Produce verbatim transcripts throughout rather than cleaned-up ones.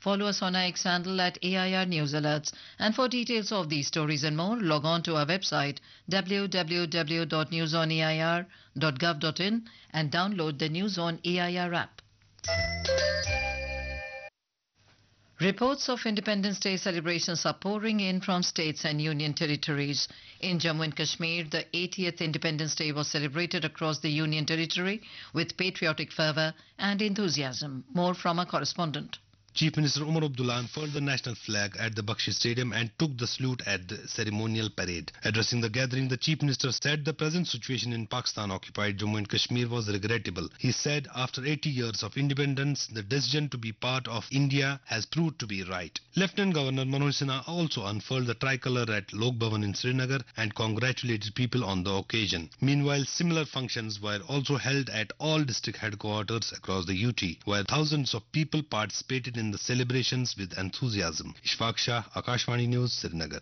Follow us on our X handle at A I R News Alerts. And for details of these stories and more, log on to our website w w w dot news on a i r dot gov dot in and download the News on A I R app. Reports of Independence Day celebrations are pouring in from states and union territories. In Jammu and Kashmir, the eightieth Independence Day was celebrated across the union territory with patriotic fervour and enthusiasm. More from our correspondent. Chief Minister Umar Abdullah unfurled the national flag at the Bakshi Stadium and took the salute at the ceremonial parade. Addressing the gathering, the Chief Minister said the present situation in Pakistan-occupied Jammu and Kashmir was regrettable. He said after eighty years of independence, the decision to be part of India has proved to be right. Lieutenant Governor Manoj Sinha also unfurled the tricolour at Lok Bhavan in Srinagar and congratulated people on the occasion. Meanwhile, similar functions were also held at all district headquarters across the U T, where thousands of people participated in in the celebrations with enthusiasm. Ishfaq Shah, Akashvani News, Srinagar.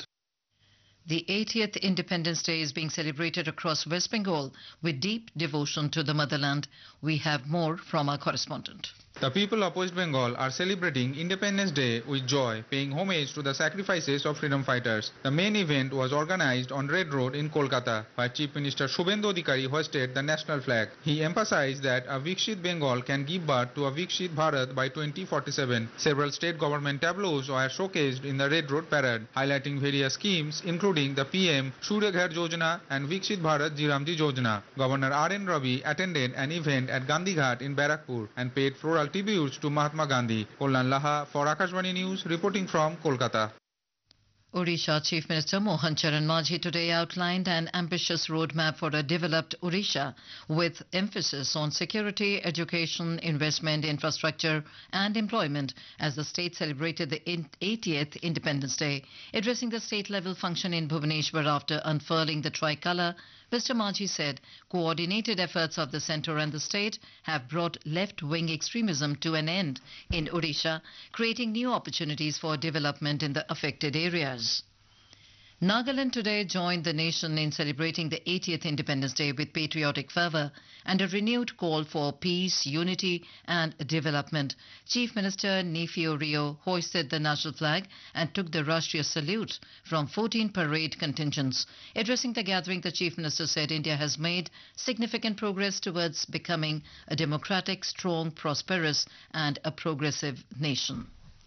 The eightieth Independence Day is being celebrated across West Bengal with deep devotion to the motherland. We have more from our correspondent. The people of West Bengal are celebrating Independence Day with joy, paying homage to the sacrifices of freedom fighters. The main event was organized on Red Road in Kolkata, where Chief Minister Shubhendu Adhikari hoisted the national flag. He emphasized that a Viksit Bengal can give birth to a Viksit Bharat by twenty forty-seven. Several state government tableaus were showcased in the Red Road parade, highlighting various schemes including the P M Surya Ghar Yojana and Viksit Bharat Jiramji Yojana. Governor R N Ravi attended an event at Gandhi Ghat in Barakpur and paid floral tributes to Mahatma Gandhi. Kollan Laha for Akashvani News, reporting from Kolkata. Odisha Chief Minister Mohan Charan Majhi today outlined an ambitious roadmap for a developed Odisha with emphasis on security, education, investment, infrastructure and employment as the state celebrated the eightieth Independence Day. Addressing the state-level function in Bhubaneswar after unfurling the tricolour, Mister Majhi said coordinated efforts of the centre and the state have brought left-wing extremism to an end in Odisha, creating new opportunities for development in the affected areas. Nagaland today joined the nation in celebrating the eightieth Independence Day with patriotic fervour and a renewed call for peace, unity and development. Chief Minister Neiphiu Rio hoisted the national flag and took the Rashtriya salute from fourteen parade contingents. Addressing the gathering, the Chief Minister said India has made significant progress towards becoming a democratic, strong, prosperous and a progressive nation.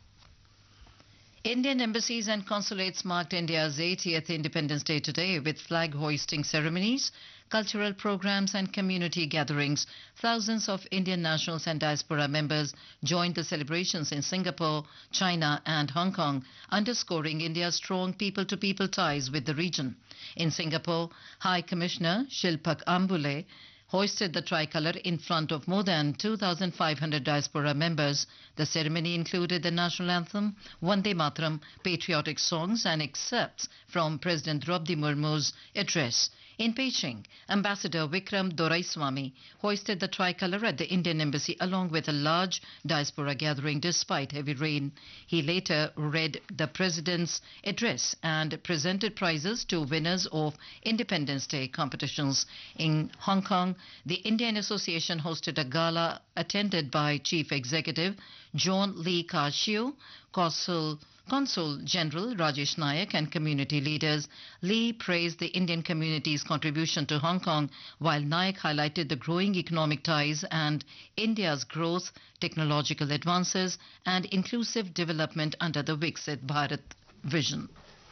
Indian embassies and consulates marked India's eightieth Independence Day today with flag hoisting ceremonies, cultural programs and community gatherings. Thousands of Indian nationals and diaspora members joined the celebrations in Singapore, China and Hong Kong, underscoring India's strong people-to-people ties with the region. In Singapore, High Commissioner Shilpak Ambule hoisted the tricolour in front of more than two thousand five hundred diaspora members. The ceremony included the national anthem, Vande Mataram, patriotic songs and excerpts from President Draupadi Murmu's address. In Beijing, Ambassador Vikram Doraiswamy hoisted the tricolour at the Indian Embassy along with a large diaspora gathering despite heavy rain. He later read the President's address and presented prizes to winners of Independence Day competitions. In Hong Kong, the Indian Association hosted a gala attended by Chief Executive John Lee Ka-chiu, Consul Consul General Rajesh Nayak and community leaders. Lee praised the Indian community's contribution to Hong Kong, while Nayak highlighted the growing economic ties and India's growth, technological advances and inclusive development under the Viksit Bharat vision.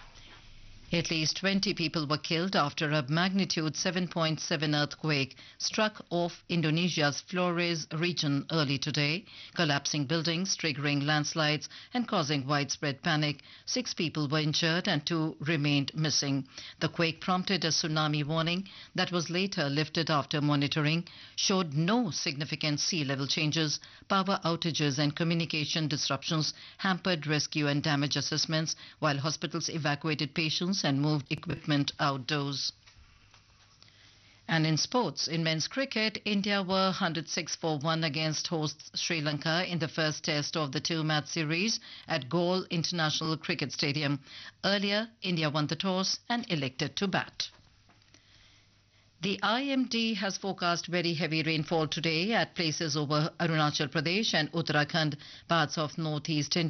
At least twenty people were killed after a magnitude seven point seven earthquake struck off Indonesia's Flores region early today, collapsing buildings, triggering landslides and causing widespread panic. Six people were injured and two remained missing. The quake prompted a tsunami warning that was later lifted after monitoring showed no significant sea level changes. Power outages and communication disruptions hampered rescue and damage assessments, while hospitals evacuated patients and moved equipment outdoors. And in sports, in men's cricket, India were one hundred six for one against hosts Sri Lanka in the first test of the two-match series at Galle International Cricket Stadium. Earlier, India won the toss and elected to bat. The I M D has forecast very heavy rainfall today at places over Arunachal Pradesh and Uttarakhand, parts of northeast India.